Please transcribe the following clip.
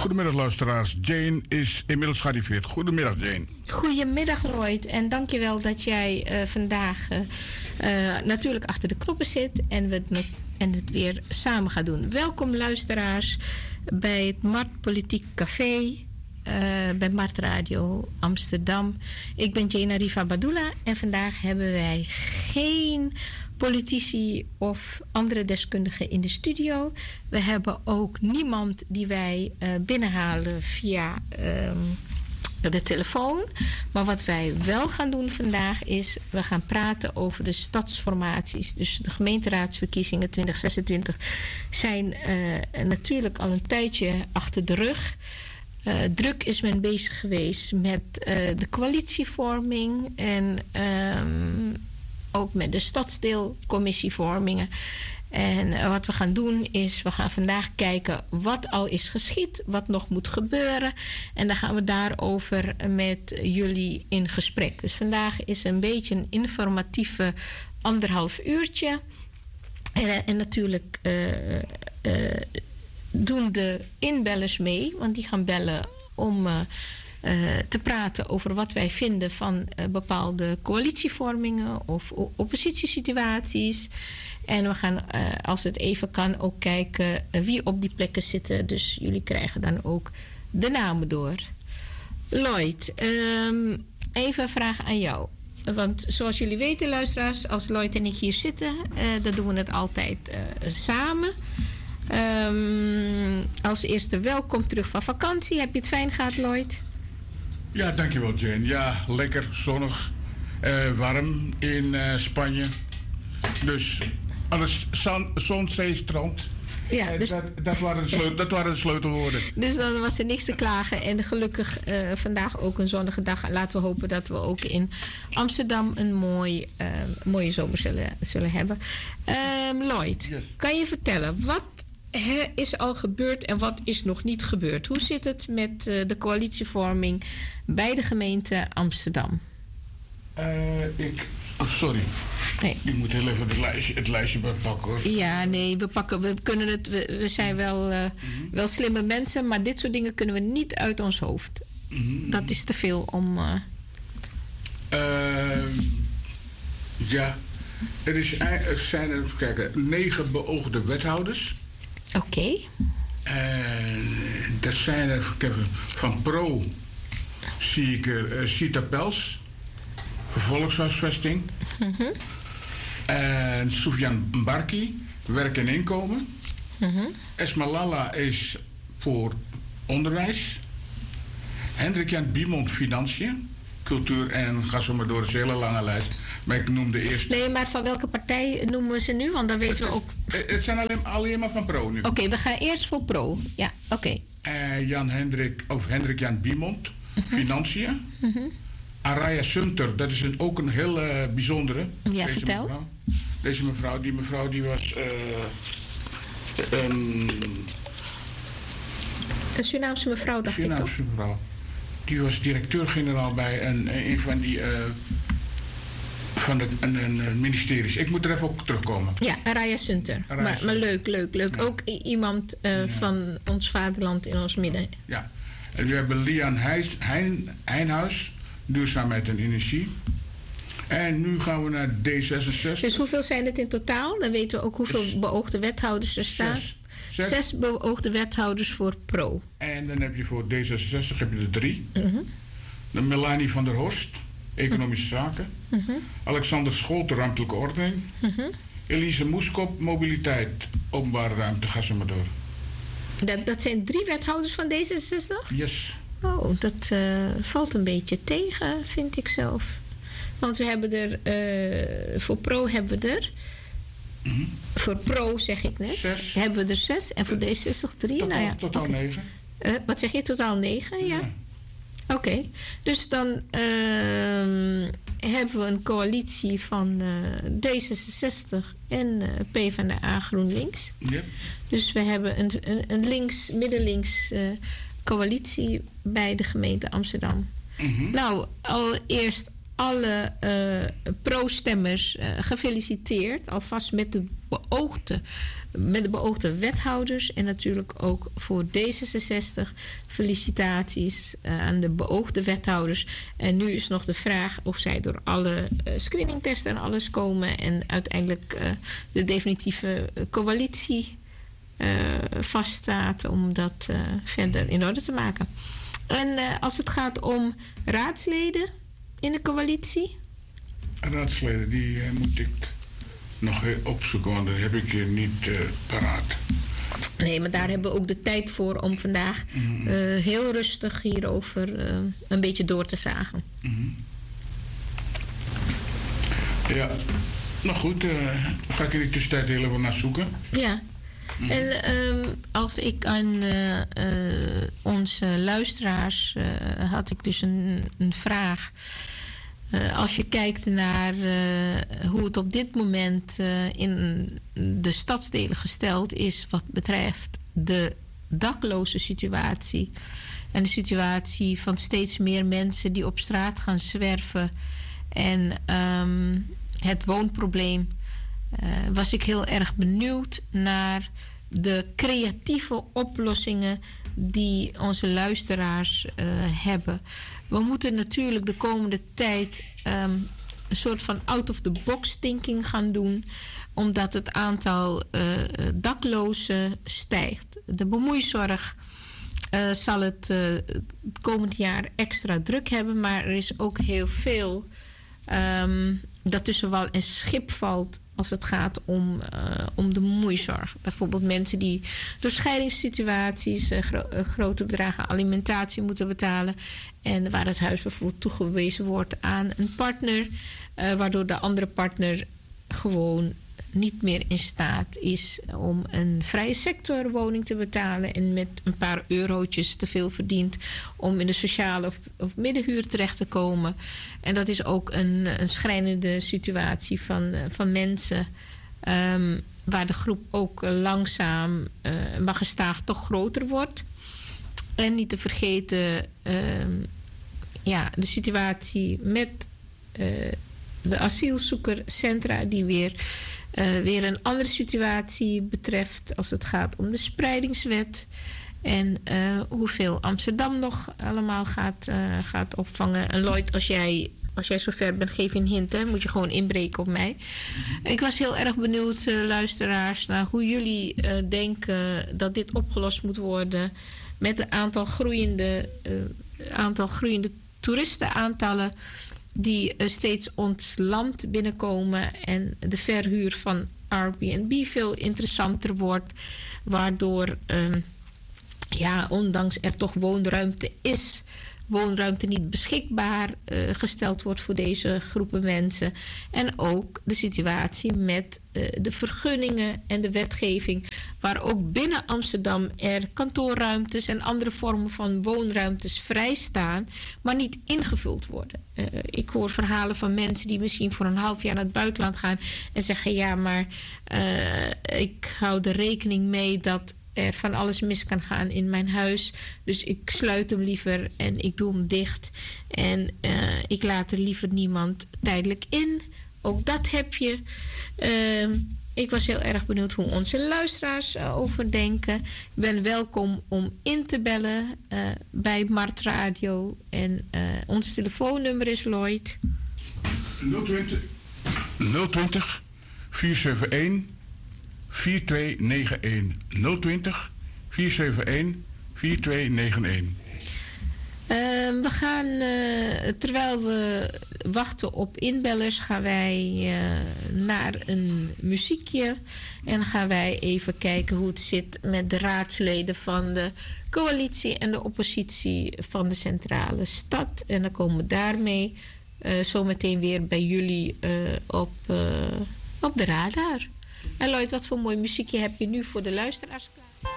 Goedemiddag luisteraars. Jane is inmiddels gearriveerd. Goedemiddag Jane. Goedemiddag Lloyd en dankjewel dat jij vandaag natuurlijk achter de knoppen zit en het weer samen gaan doen. Welkom luisteraars bij het Mart Politiek Café bij Mart Radio Amsterdam. Ik ben Jane Riva Badula en vandaag hebben wij geen politici of andere deskundigen in de studio. We hebben ook niemand die wij binnenhalen via de telefoon. Maar wat wij wel gaan doen vandaag is, we gaan praten over de stadsformaties. Dus de gemeenteraadsverkiezingen 2026 zijn natuurlijk al een tijdje achter de rug. Druk is men bezig geweest met de coalitievorming en ook met de stadsdeelcommissievormingen. En wat we gaan doen is, we gaan vandaag kijken wat al is geschied, wat nog moet gebeuren. En dan gaan we daarover met jullie in gesprek. Dus vandaag is een beetje een informatieve 1,5 uurtje. En natuurlijk doen de inbellers mee, want die gaan bellen om te praten over wat wij vinden van bepaalde coalitievormingen of oppositiesituaties. En we gaan, als het even kan, ook kijken wie op die plekken zitten. Dus jullie krijgen dan ook de namen door. Lloyd, even een vraag aan jou. Want zoals jullie weten, luisteraars, als Lloyd en ik hier zitten, dan doen we het altijd samen. Als eerste, welkom terug van vakantie. Heb je het fijn gehad, Lloyd? Ja, dankjewel Jane. Ja, lekker zonnig, warm in Spanje. Dus alles zon, zee, strand. Ja, dus dat waren de sleutelwoorden. Dus dan was er niks te klagen. En gelukkig vandaag ook een zonnige dag. Laten we hopen dat we ook in Amsterdam een mooie zomer zullen hebben. Lloyd, yes. Kan je vertellen, wat is al gebeurd en wat is nog niet gebeurd? Hoe zit het met de coalitievorming bij de gemeente Amsterdam? Sorry. Nee. Ik moet heel even het lijstje bijpakken hoor. Ja, nee, we kunnen het. We zijn wel slimme mensen, maar dit soort dingen kunnen we niet uit ons hoofd. Dat is te veel om. Ja, er zijn er, kijken, 9 beoogde wethouders. Oké. Er zijn er van Pro zie ik er Sita Pels, volkshuisvesting. En Soufiane Mbarki, werk en inkomen. Esma Lalla is voor onderwijs. Hendrik-Jan Biemond, financiën. Cultuur en ga zo maar door, het is een hele lange lijst. Maar ik noem de eerste. Nee, maar van welke partij noemen we ze nu? Want dan weten we ook. Het zijn alleen maar van Pro nu. Oké, we gaan eerst voor Pro. Ja, oké. Hendrik-Jan Biemond, financiën. Araya Sunter, dat is ook een heel bijzondere. Ja, vertel. Die mevrouw die was een Surinaamse mevrouw, dacht ik toch? Mevrouw. Die was directeur-generaal bij een van die van een ministeries. Ik moet er even op terugkomen. Ja, Araya Sunter. Maar leuk. Ja. Ook iemand van ons vaderland in ons midden. Ja. En we hebben Lian Heijnhuis, duurzaamheid en energie. En nu gaan we naar D66. Dus hoeveel zijn het in totaal? Dan weten we ook hoeveel beoogde wethouders er staan. 6 beoogde wethouders voor Pro. En dan heb je voor D66 heb je er 3. De Melanie van der Horst, economische zaken. Alexander Scholte, ruimtelijke ordening. Elise Moeskop, mobiliteit, openbare ruimte, ga zo maar door. Dat zijn 3 wethouders van D66? Yes. Oh, dat valt een beetje tegen, vind ik zelf. Want we hebben er, voor Pro hebben we er, voor Pro zeg ik net, 6. Hebben we er 6 en voor D66 3. Totaal 9. Wat zeg je, totaal 9? Ja. Oké. Dus dan hebben we een coalitie van D66 en PvdA GroenLinks. Yep. Dus we hebben een middenlinks coalitie bij de gemeente Amsterdam. Nou, allereerst alle pro-stemmers gefeliciteerd. Alvast met de beoogde wethouders. En natuurlijk ook voor D66 felicitaties aan de beoogde wethouders. En nu is nog de vraag of zij door alle screeningtesten en alles komen. En uiteindelijk de definitieve coalitie vaststaat om dat verder in orde te maken. En als het gaat om raadsleden in de coalitie? Raadsleden, die moet ik nog opzoeken, want dat heb ik hier niet paraat. Nee, maar daar hebben we ook de tijd voor om vandaag heel rustig hierover een beetje door te zagen. Ja, nou goed, ga ik in de tussentijd heel even naar zoeken. Ja. En als ik aan onze luisteraars had ik dus een vraag. Als je kijkt naar hoe het op dit moment in de stadsdelen gesteld is wat betreft de dakloze situatie en de situatie van steeds meer mensen die op straat gaan zwerven en het woonprobleem, was ik heel erg benieuwd naar de creatieve oplossingen die onze luisteraars hebben. We moeten natuurlijk de komende tijd een soort van out-of-the-box thinking gaan doen, omdat het aantal daklozen stijgt. De bemoeizorg zal het komend jaar extra druk hebben, maar er is ook heel veel dat tussen wal en schip valt als het gaat om de bemoeizorg. Bijvoorbeeld mensen die door scheidingssituaties grote bedragen alimentatie moeten betalen en waar het huis bijvoorbeeld toegewezen wordt aan een partner, waardoor de andere partner gewoon niet meer in staat is om een vrije sectorwoning te betalen en met een paar eurotjes te veel verdient om in de sociale of middenhuur terecht te komen. En dat is ook een schrijnende situatie van mensen waar de groep ook langzaam maar gestaag toch groter wordt. En niet te vergeten de situatie met de asielzoekercentra die weer een andere situatie betreft als het gaat om de spreidingswet. En hoeveel Amsterdam nog allemaal gaat opvangen. En Lloyd, als jij zover bent, geef je een hint. Hè? Moet je gewoon inbreken op mij. Ik was heel erg benieuwd, luisteraars, naar hoe jullie denken dat dit opgelost moet worden met het aantal groeiende toeristenaantallen die steeds ons land binnenkomen en de verhuur van Airbnb veel interessanter wordt, waardoor ondanks er toch woonruimte is, woonruimte niet beschikbaar gesteld wordt voor deze groepen mensen. En ook de situatie met de vergunningen en de wetgeving, waar ook binnen Amsterdam er kantoorruimtes en andere vormen van woonruimtes vrijstaan, maar niet ingevuld worden. Ik hoor verhalen van mensen die misschien voor een half jaar naar het buitenland gaan en zeggen: ja, maar ik hou er rekening mee dat er van alles mis kan gaan in mijn huis. Dus ik sluit hem liever en ik doe hem dicht. En ik laat er liever niemand tijdelijk in. Ook dat heb je. Ik was heel erg benieuwd hoe onze luisteraars over denken. Ik ben welkom om in te bellen bij Mart Radio. En ons telefoonnummer is Lloyd. 020 471 4291. 020 471 4291. We gaan, terwijl we wachten op inbellers, gaan wij naar een muziekje. En gaan wij even kijken hoe het zit met de raadsleden van de coalitie en de oppositie van de centrale stad. En dan komen we daarmee zometeen weer bij jullie op de radar. En Lloyd, wat voor mooi muziekje heb je nu voor de luisteraars klaar?